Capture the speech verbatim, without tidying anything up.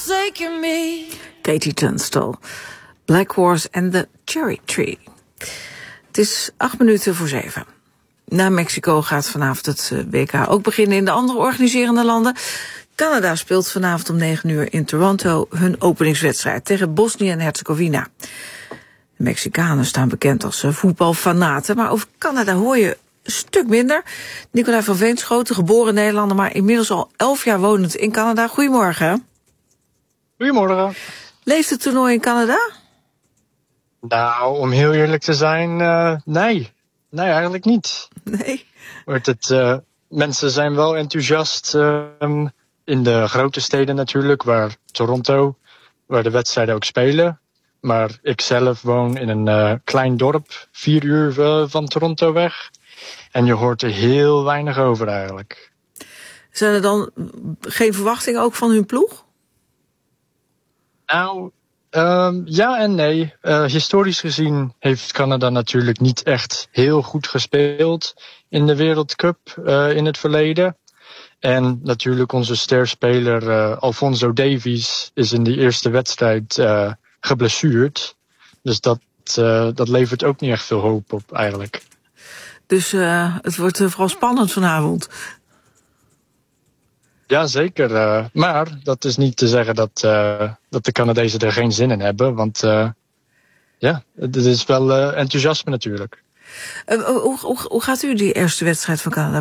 forsaken me. Katie Tunstall, Black Horse and the Cherry Tree. Het is acht minuten voor zeven. Na Mexico gaat vanavond het W K ook beginnen in de andere organiserende landen. Canada speelt vanavond om negen uur in Toronto hun openingswedstrijd tegen Bosnië en Herzegovina. De Mexicanen staan bekend als voetbalfanaten, maar over Canada hoor je een stuk minder. Nicolai van Veenschoten, geboren Nederlander, maar inmiddels al elf jaar wonend in Canada. Goedemorgen. Goedemorgen. Leeft het toernooi in Canada? Nou, om heel eerlijk te zijn, uh, nee. Nee, eigenlijk niet. Nee? Wordt het, uh, mensen zijn wel enthousiast uh, in de grote steden natuurlijk, waar Toronto, waar de wedstrijden ook spelen. Maar ik zelf woon in een uh, klein dorp, vier uur uh, van Toronto weg. En je hoort er heel weinig over eigenlijk. Zijn er dan geen verwachtingen ook van hun ploeg? Nou, um, ja en nee. Uh, historisch gezien heeft Canada natuurlijk niet echt heel goed gespeeld in de Wereldcup uh, in het verleden. En natuurlijk onze sterspeler uh, Alphonso Davies is in die eerste wedstrijd uh, geblesseerd. Dus dat, uh, dat levert ook niet echt veel hoop op eigenlijk. Dus uh, het wordt uh, vooral spannend vanavond. Ja, zeker. Uh, maar dat is niet te zeggen dat, uh, dat de Canadezen er geen zin in hebben. Want uh, ja, het is wel uh, enthousiasme natuurlijk. Uh, hoe, hoe, hoe gaat u die eerste wedstrijd van Canada